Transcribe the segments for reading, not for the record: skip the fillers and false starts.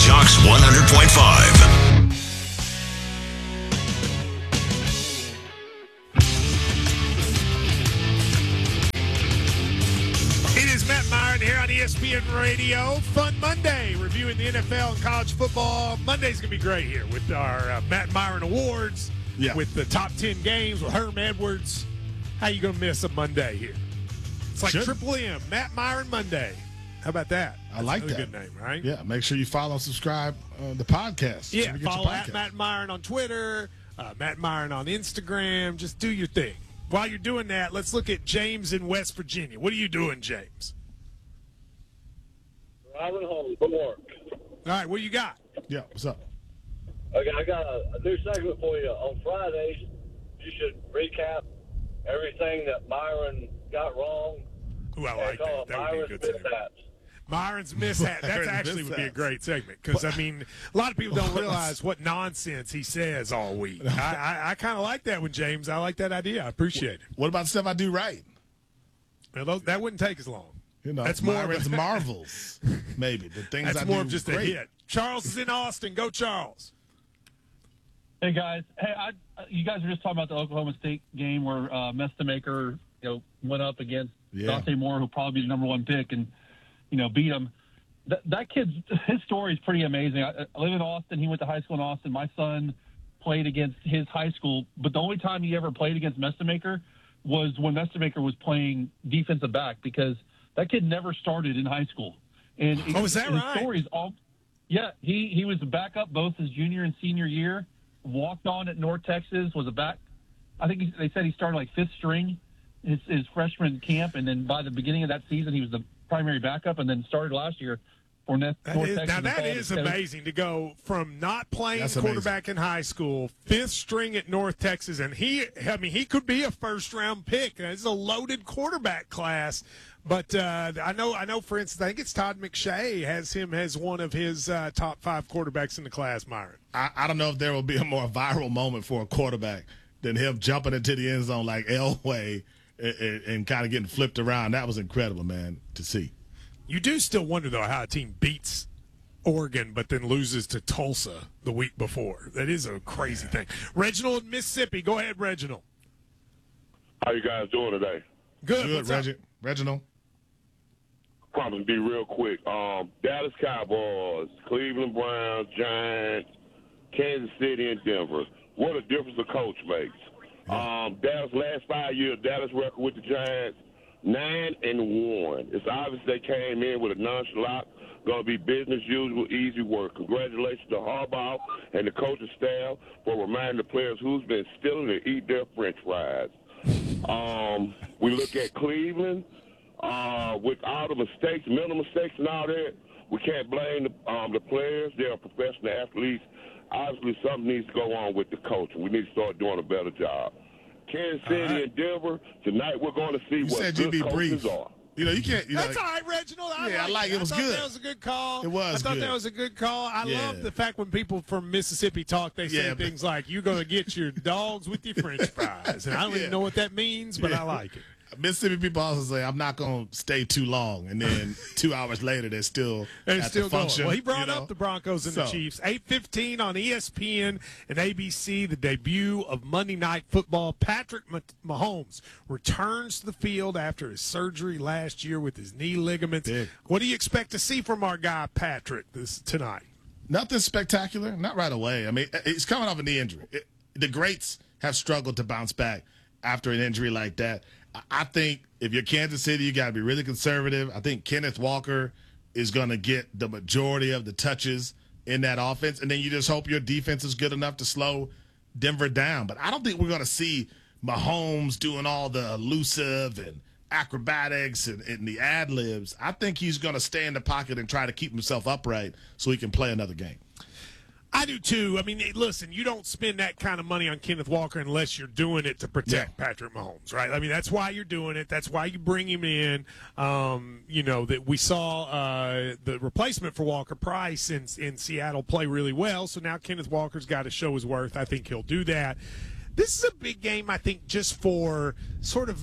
Jocks 100.5. It is Matt Myron here on ESPN Radio. Fun Monday, reviewing the NFL and college football. Monday's going to be great here with our Matt Myron Awards, with the top 10 games with Herm Edwards. How you going to miss a Monday here? It's like Triple M, Matt Myron Monday. How about that? I like that. Good name, right? Yeah, make sure you follow and subscribe the podcast. Yeah, follow at Matt Myron on Twitter, Matt Myron on Instagram. Just do your thing. While you're doing that, let's look at James in West Virginia. What are you doing, James? Driving home from work. All right, what you got? Yeah, what's up? Okay, I got a new segment for you. On Fridays, you should recap everything that Myron got wrong. Ooh, I like that. That would be a good segment. Myron's mishap. That actually would be a great segment because, I mean, a lot of people don't realize what nonsense he says all week. I kind of like that one, James. I like that idea. I appreciate it. What about stuff I do right? Well, that wouldn't take as long. You know, that's Myron's marvels, maybe. The things that's I more do of just great. a hit. Charles is in Austin. Go, Charles. Hey, guys. Hey, you guys were just talking about the Oklahoma State game where Mestamaker, went up against Dante Moore, who'll probably be the number one pick, and beat him. That kid's his story is pretty amazing. I live in Austin. He went to high school in Austin. My son played against his high school, but the only time he ever played against Mestamaker was when Mestamaker was playing defensive back because that kid never started in high school. And is that right? His story is all. Yeah, he was a backup both his junior and senior year. Walked on at North Texas. Was a back. I think they said he started like fifth string his freshman camp, and then by the beginning of that season, he was the primary backup, and then started last year for North Texas. Now, that is amazing to go from not playing quarterback in high school, fifth string at North Texas, and he could be a first-round pick. It's a loaded quarterback class. But I know. For instance, I think it's Todd McShay has him as one of his top 5 quarterbacks in the class, Myron. I don't know if there will be a more viral moment for a quarterback than him jumping into the end zone like Elway and kind of getting flipped around. That was incredible, man, to see. You do still wonder, though, how a team beats Oregon but then loses to Tulsa the week before. That is a crazy thing. Reginald in Mississippi. Go ahead, Reginald. How you guys doing today? Good. Reginald. Promise to be real quick. Dallas Cowboys, Cleveland Browns, Giants, Kansas City, and Denver. What a difference a coach makes. Dallas last 5 years, Dallas record with the Giants, 9-1. It's obvious they came in with a nonchalant, going to be business usual, easy work. Congratulations to Harbaugh and the coaching staff for reminding the players who's been stealing to eat their French fries. We look at Cleveland. With all the mistakes, mental mistakes and all that, we can't blame the players. They're professional athletes. Obviously, something needs to go on with the coach. We need to start doing a better job. Kansas City and Denver, tonight we're going to see what good coaches are. You can't. That's all right, Reginald. I like it. It was good. That was a good call. It was. I thought that was a good call. I love the fact when people from Mississippi talk, they say things like, "You're going to get your dogs with your French fries," and I don't even know what that means, but I like it. Mississippi people also say, "I'm not going to stay too long," and then 2 hours later, they're still at the function. Well, he brought up the Broncos and the Chiefs. 8:15 on ESPN and ABC, the debut of Monday Night Football. Patrick Mahomes returns to the field after his surgery last year with his knee ligaments. What do you expect to see from our guy Patrick tonight? Nothing spectacular, not right away. I mean, he's coming off a knee injury. The greats have struggled to bounce back after an injury like that. I think if you're Kansas City, you got to be really conservative. I think Kenneth Walker is going to get the majority of the touches in that offense, and then you just hope your defense is good enough to slow Denver down. But I don't think we're going to see Mahomes doing all the elusive and acrobatics and the ad-libs. I think he's going to stay in the pocket and try to keep himself upright so he can play another game. I do, too. I mean, listen, you don't spend that kind of money on Kenneth Walker unless you're doing it to protect Patrick Mahomes, right? I mean, that's why you're doing it. That's why you bring him in. That we saw the replacement for Walker, Price, in Seattle play really well. So now Kenneth Walker's got to show his worth. I think he'll do that. This is a big game, I think, just for sort of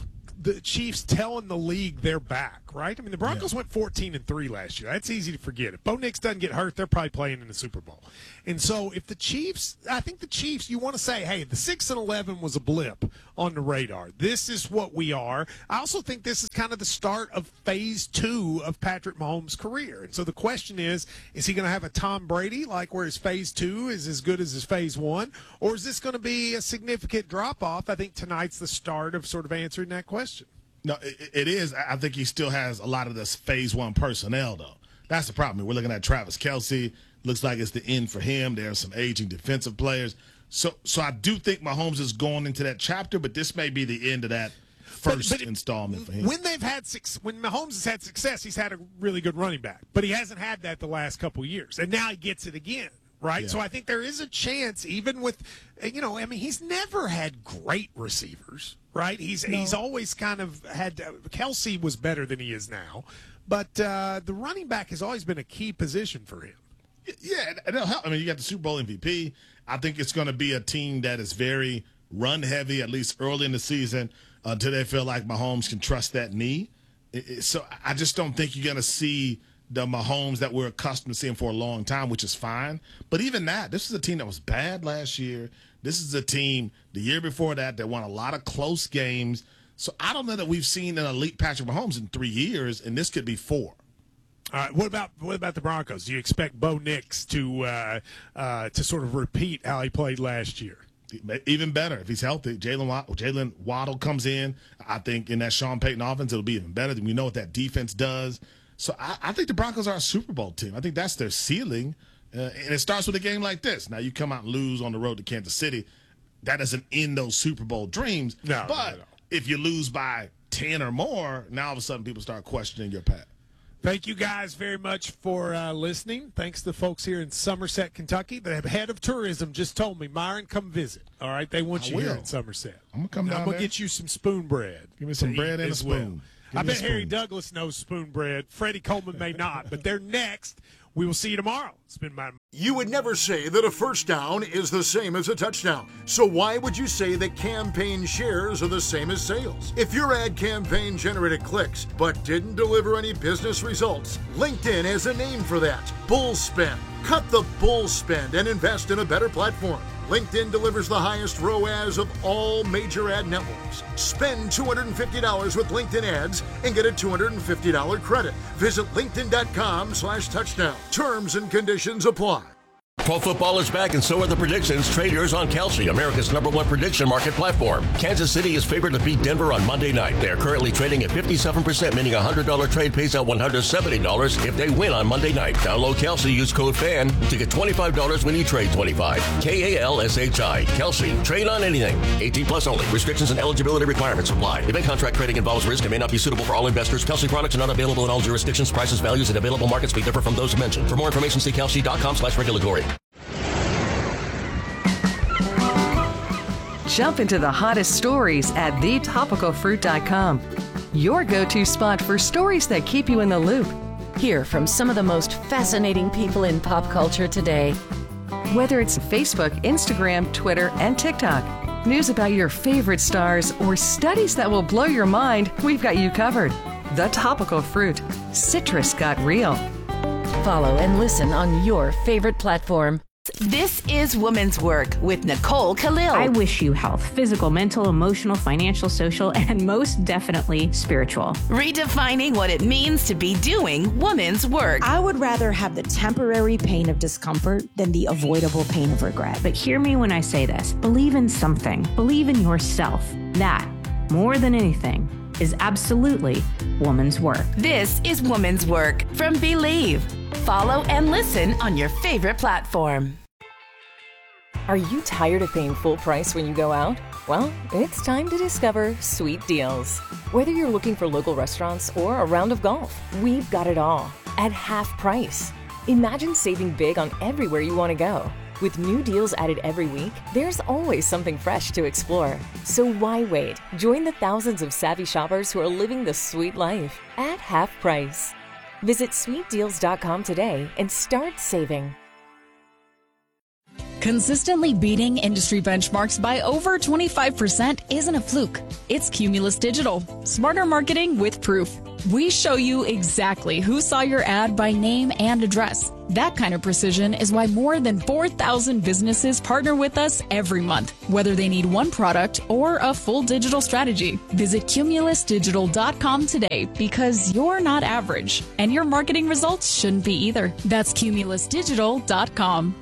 the Chiefs telling the league they're back, right? I mean, the Broncos went 14-3 last year. That's easy to forget. If Bo Nix doesn't get hurt, they're probably playing in the Super Bowl. And so if the Chiefs, I think the Chiefs, you want to say, hey, the 6-11 was a blip on the radar. This is what we are. I also think this is kind of the start of phase 2 of Patrick Mahomes' career. And so the question is he going to have a Tom Brady, like where his phase 2 is as good as his phase 1? Or is this going to be a significant drop-off? I think tonight's the start of sort of answering that question. No, it is. I think he still has a lot of this phase 1 personnel, though. That's the problem. We're looking at Travis Kelce. Looks like it's the end for him. There are some aging defensive players. So I do think Mahomes is going into that chapter, but this may be the end of that first installment for him. When Mahomes has had success, he's had a really good running back, but he hasn't had that the last couple of years, and now he gets it again. Right? Yeah. So I think there is a chance, even with, he's never had great receivers, right? He's always kind of had, Kelce was better than he is now, but the running back has always been a key position for him. Yeah, it'll help. I mean, you got the Super Bowl MVP. I think it's going to be a team that is very run-heavy, at least early in the season, until they feel like Mahomes can trust that knee. So I just don't think you're going to see the Mahomes that we're accustomed to seeing for a long time, which is fine. But even that, this is a team that was bad last year. This is a team the year before that won a lot of close games. So I don't know that we've seen an elite Patrick Mahomes in 3 years, and this could be 4. All right. What about the Broncos? Do you expect Bo Nix to sort of repeat how he played last year? Even better if he's healthy. Jalen Waddle comes in. I think in that Sean Payton offense, it'll be even better. We know what that defense does. So I think the Broncos are a Super Bowl team. I think that's their ceiling. And it starts with a game like this. Now, you come out and lose on the road to Kansas City. That doesn't end those Super Bowl dreams. No, but if you lose by 10 or more, now all of a sudden people start questioning your path. Thank you guys very much for listening. Thanks to the folks here in Somerset, Kentucky. The head of tourism just told me, Myron, come visit. All right, they want you here in Somerset. I'm going to come down I'm going to get you some spoon bread. Give me some bread and a spoon. I bet Harry Douglas knows spoon bread. Freddie Coleman may not, but they're next. We will see you tomorrow. It's been my... You would never say that a first down is the same as a touchdown. So why would you say that campaign shares are the same as sales? If your ad campaign generated clicks but didn't deliver any business results, LinkedIn has a name for that. Bull spend. Cut the bull spend and invest in a better platform. LinkedIn delivers the highest ROAS of all major ad networks. Spend $250 with LinkedIn ads and get a $250 credit. Visit linkedin.com/touchdown. Terms and conditions apply. Pro football is back, and so are the predictions. Traders on Kalshi, America's #1 prediction market platform. Kansas City is favored to beat Denver on Monday night. They are currently trading at 57%, meaning a $100 trade pays out $170 if they win on Monday night. Download Kalshi, use code FAN to get $25 when you trade $25. KALSHI. Kalshi. Trade on anything. 18 plus only. Restrictions and eligibility requirements apply. Event contract trading involves risk and may not be suitable for all investors. Kalshi products are not available in all jurisdictions. Prices, values, and available markets may differ from those mentioned. For more information, see kalshi.com/regulatory. Jump into the hottest stories at thetopicalfruit.com. Your go-to spot for stories that keep you in the loop. Hear from some of the most fascinating people in pop culture today. Whether it's Facebook, Instagram, Twitter, and TikTok, news about your favorite stars, or studies that will blow your mind, we've got you covered. The Topical Fruit. Citrus got real. Follow and listen on your favorite platform. This is Women's Work with Nicole Khalil. I wish you health, physical, mental, emotional, financial, social, and most definitely spiritual. Redefining what it means to be doing women's work. I would rather have the temporary pain of discomfort than the avoidable pain of regret. But hear me when I say this. Believe in something. Believe in yourself. That, more than anything, is absolutely woman's work. This is Woman's Work from Believe. Follow and listen on your favorite platform. Are you tired of paying full price when you go out? Well, it's time to discover Sweet Deals. Whether you're looking for local restaurants or a round of golf, we've got it all at half price. Imagine saving big on everywhere you want to go. With new deals added every week, there's always something fresh to explore. So why wait? Join the thousands of savvy shoppers who are living the sweet life at half price. Visit sweetdeals.com today and start saving. Consistently beating industry benchmarks by over 25% isn't a fluke. It's Cumulus Digital. Smarter marketing with proof. We show you exactly who saw your ad by name and address. That kind of precision is why more than 4,000 businesses partner with us every month, whether they need one product or a full digital strategy. Visit cumulusdigital.com today because you're not average, and your marketing results shouldn't be either. That's cumulusdigital.com.